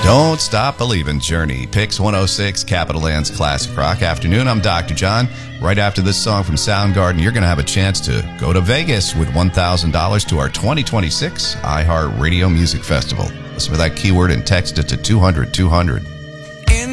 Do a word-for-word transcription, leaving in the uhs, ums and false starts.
Don't Stop Believin', Journey. Pix one oh six, Capital Land's Classic Rock Afternoon. I'm Doctor John. Right after this song from Soundgarden, you're going to have a chance to go to Vegas with one thousand dollars to our twenty twenty-six iHeart Radio Music Festival. Listen for that keyword and text it to two hundred two hundred.